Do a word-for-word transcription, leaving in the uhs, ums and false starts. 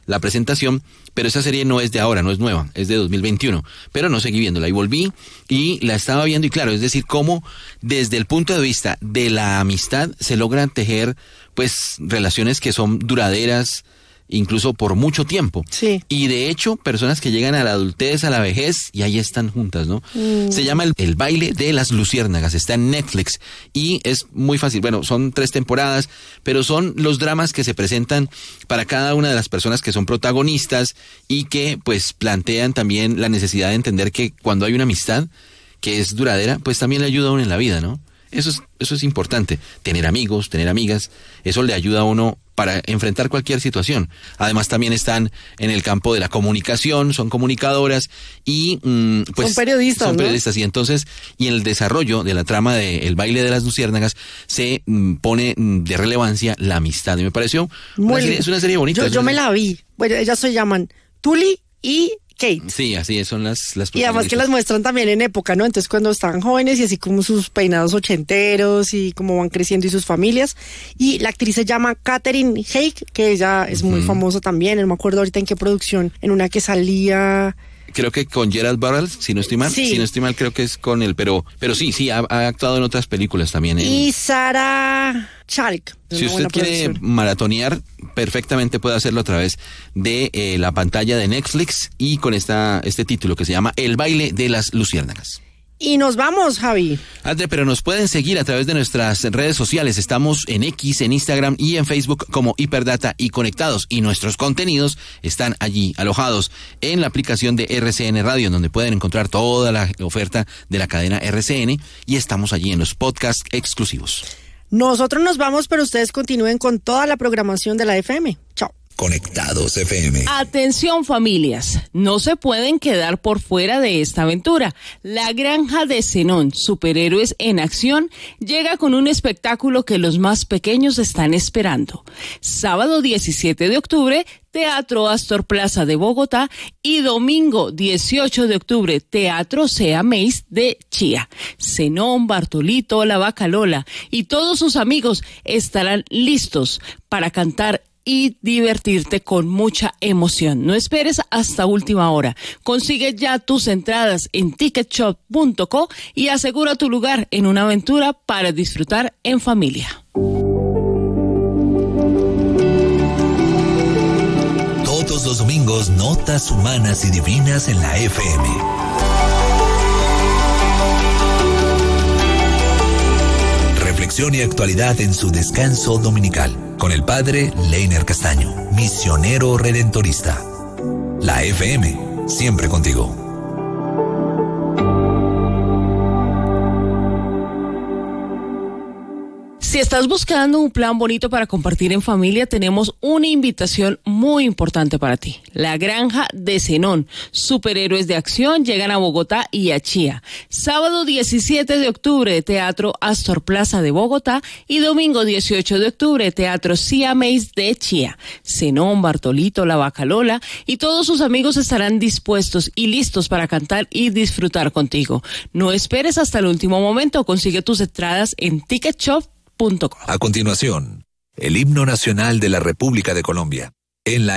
la presentación, pero esa serie no es de ahora, no es nueva, es de dos mil veintiuno, pero no seguí viéndola y volví y la estaba viendo y claro, es decir, cómo desde el punto de vista de la amistad se logran tejer pues relaciones que son duraderas, incluso por mucho tiempo. Sí. Y de hecho, personas que llegan a la adultez, a la vejez, y ahí están juntas, ¿no? Mm. Se llama el, el baile de las luciérnagas, está en Netflix, y es muy fácil. Bueno, son tres temporadas, pero son los dramas que se presentan para cada una de las personas que son protagonistas, y que, pues, plantean también la necesidad de entender que cuando hay una amistad que es duradera, pues también le ayuda a uno en la vida, ¿no? Eso es, eso es importante, tener amigos, tener amigas, eso le ayuda a uno para enfrentar cualquier situación. Además también están en el campo de la comunicación, son comunicadoras y mmm, pues son periodistas, son ¿no? periodistas y entonces y en el desarrollo de la trama de El baile de las luciérnagas se mmm, pone mmm, de relevancia la amistad y me pareció Muy una serie, es una serie bonita. Yo, yo me la vi. Bueno, ellas se llaman Tully y Kate. Sí, así son las las y además que las muestran también en época, ¿no? Entonces cuando estaban jóvenes y así como sus peinados ochenteros y cómo van creciendo y sus familias. Y la actriz se llama Katherine Heigl, que ella es muy uh-huh. famosa también. No me acuerdo ahorita en qué producción, en una que salía... Creo que con Gerald Butler, si no estoy mal, sí. si no estoy mal creo que es con él, pero pero sí, sí, ha, ha actuado en otras películas también. En... Y Sarah Chalk. Si usted quiere producción. maratonear, perfectamente puede hacerlo a través de eh, la pantalla de Netflix y con esta este título que se llama El baile de las luciérnagas. Y nos vamos, Javi. André, pero nos pueden seguir a través de nuestras redes sociales. Estamos en X, en Instagram y en Facebook como Hiperdata y Conectados. Y nuestros contenidos están allí alojados en la aplicación de R C N Radio, en donde pueden encontrar toda la oferta de la cadena R C N. Y estamos allí en los podcasts exclusivos. Nosotros nos vamos, pero ustedes continúen con toda la programación de la F M. Chao. Conectados F M. Atención familias, no se pueden quedar por fuera de esta aventura. La Granja de Zenón, superhéroes en acción, llega con un espectáculo que los más pequeños están esperando. Sábado diecisiete de octubre, Teatro Astor Plaza de Bogotá y domingo dieciocho de octubre, Teatro Sea Mace de Chía. Zenón, Bartolito, La Vaca Lola y todos sus amigos estarán listos para cantar y divertirte con mucha emoción. No esperes hasta última hora. Consigue ya tus entradas en ticket shop punto co y asegura tu lugar en una aventura para disfrutar en familia. Todos los domingos, notas humanas y divinas en la F M. Reflexión y actualidad en su descanso dominical. Con el padre Leiner Castaño, misionero redentorista. La F M, siempre contigo. Si estás buscando un plan bonito para compartir en familia, tenemos una invitación muy importante para ti. La Granja de Zenón, superhéroes de acción, llegan a Bogotá y a Chía. Sábado diecisiete de octubre, Teatro Astor Plaza de Bogotá y domingo dieciocho de octubre, Teatro Sea Mace de Chía. Zenón, Bartolito, La Vaca Lola y todos sus amigos estarán dispuestos y listos para cantar y disfrutar contigo. No esperes hasta el último momento, consigue tus entradas en ticket shop punto co. A continuación, el himno nacional de la República de Colombia. En la